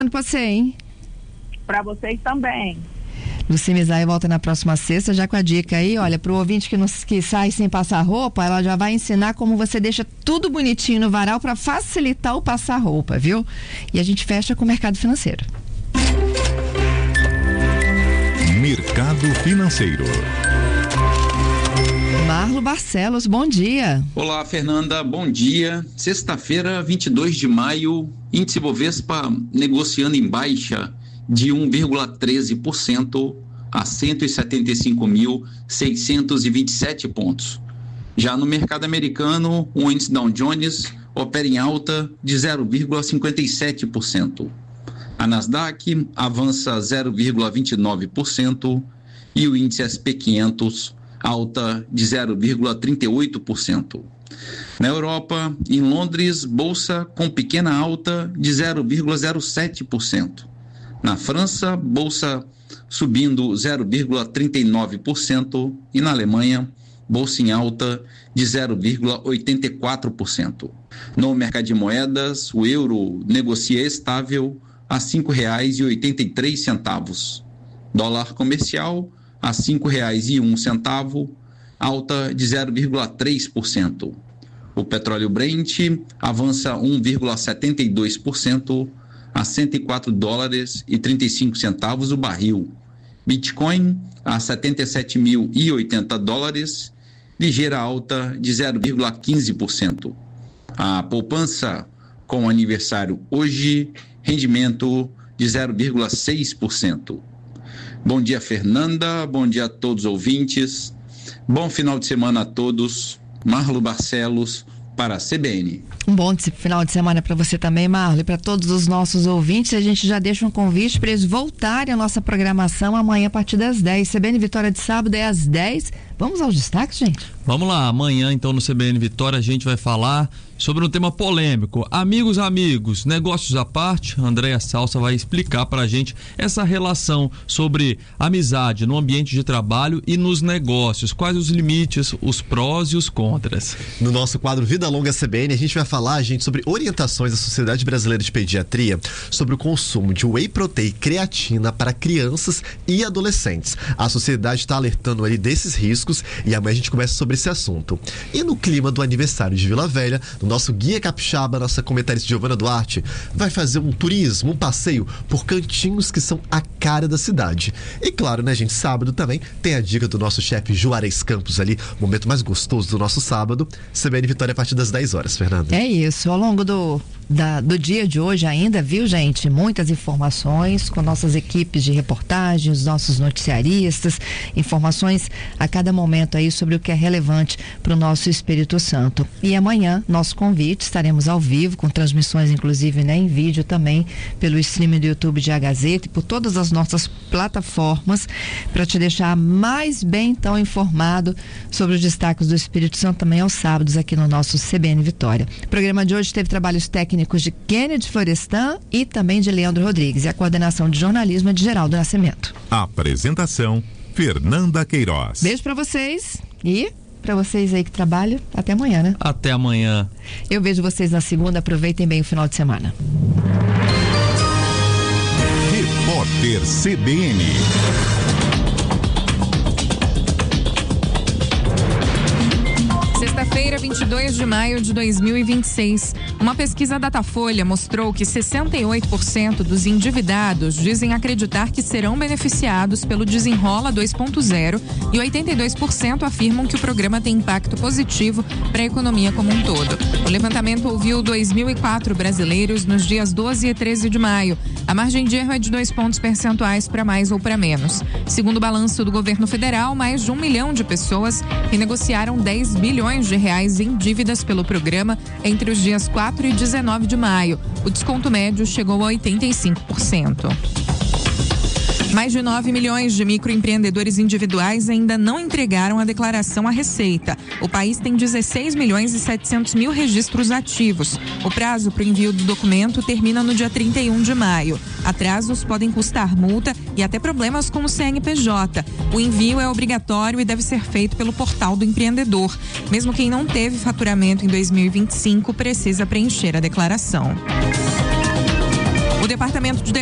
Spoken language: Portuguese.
Pra você, hein? Para vocês também. Luci Mizai volta na próxima sexta, já com a dica aí, olha, pro ouvinte que sai sem passar roupa, ela já vai ensinar como você deixa tudo bonitinho no varal para facilitar o passar roupa, viu? E a gente fecha com o mercado financeiro. Mercado financeiro. Marlo Barcelos, bom dia. Olá, Fernanda, bom dia. Sexta-feira, 22 de maio, índice Bovespa negociando em baixa de 1,13% a 175.627 pontos. Já no mercado americano, o índice Dow Jones opera em alta de 0,57%. A Nasdaq avança 0,29% e o índice SP 500 alta de 0,38%. Na Europa, em Londres, bolsa com pequena alta de 0,07%. Na França, bolsa subindo 0,39% e na Alemanha, bolsa em alta de 0,84%. No mercado de moedas, o euro negocia estável a R$ 5,83. Dólar comercial a R$ 5,01, alta de 0,3%. O petróleo Brent avança 1,72% a $104,35 o barril. Bitcoin a $77.080, ligeira alta de 0,15%. A poupança com aniversário hoje, rendimento de 0,6%. Bom dia, Fernanda, bom dia a todos os ouvintes, bom final de semana a todos. Marlo Barcelos para a CBN. Um bom final de semana para você também, Marlo, e para todos os nossos ouvintes. A gente já deixa um convite para eles voltarem à nossa programação amanhã a partir das 10. CBN Vitória de sábado é às 10. Vamos aos destaques, gente? Vamos lá, amanhã então no CBN Vitória a gente vai falar sobre um tema polêmico. Amigos, negócios à parte, Andréa Salsa vai explicar pra gente essa relação sobre amizade no ambiente de trabalho e nos negócios. Quais os limites, os prós e os contras. No nosso quadro Vida Longa CBN, a gente vai falar, gente, sobre orientações da Sociedade Brasileira de Pediatria sobre o consumo de whey protein e creatina para crianças e adolescentes. A sociedade está alertando ali desses riscos e amanhã a gente começa sobre esse assunto. E no clima do aniversário de Vila Velha, no nosso guia capixaba, nossa comentarista Giovana Duarte, vai fazer um turismo, um passeio por cantinhos que são a cara da cidade. E claro, né, gente, sábado também tem a dica do nosso chefe Juarez Campos ali, o momento mais gostoso do nosso sábado. CBN Vitória a partir das 10 horas, Fernanda. É isso, ao longo do dia de hoje ainda, viu, gente? Muitas informações com nossas equipes de reportagem, os nossos noticiaristas, informações a cada momento aí sobre o que é relevante para o nosso Espírito Santo. E amanhã, nosso convite, estaremos ao vivo, com transmissões inclusive, né, em vídeo também, pelo streaming do YouTube de A Gazeta e por todas as nossas plataformas, para te deixar mais bem então informado sobre os destaques do Espírito Santo também aos sábados aqui no nosso CBN Vitória. O programa de hoje teve trabalhos técnicos de Kennedy Florestan e também de Leandro Rodrigues, e a coordenação de jornalismo é de Geraldo Nascimento. Apresentação Fernanda Queiroz. Beijo pra vocês e pra vocês aí que trabalham, até amanhã, né? Até amanhã. Eu vejo vocês na segunda, aproveitem bem o final de semana. Repórter CBN. Sexta-feira, 22 de maio de 2026. Uma pesquisa Datafolha mostrou que 68% dos endividados dizem acreditar que serão beneficiados pelo Desenrola 2.0 e 82% afirmam que o programa tem impacto positivo para a economia como um todo. O levantamento ouviu 2.004 brasileiros nos dias 12 e 13 de maio. A margem de erro é de 2 pontos percentuais para mais ou para menos. Segundo o balanço do governo federal, mais de 1 milhão de pessoas renegociaram 10 bilhões de reais em dívidas pelo programa entre os dias 4 e 19 de maio. O desconto médio chegou a 85%. Mais de 9 milhões de microempreendedores individuais ainda não entregaram a declaração à Receita. O país tem 16 milhões e 700 mil registros ativos. O prazo para o envio do documento termina no dia 31 de maio. Atrasos podem custar multa e até problemas com o CNPJ. O envio é obrigatório e deve ser feito pelo portal do empreendedor. Mesmo quem não teve faturamento em 2025 precisa preencher a declaração. O Departamento departamento de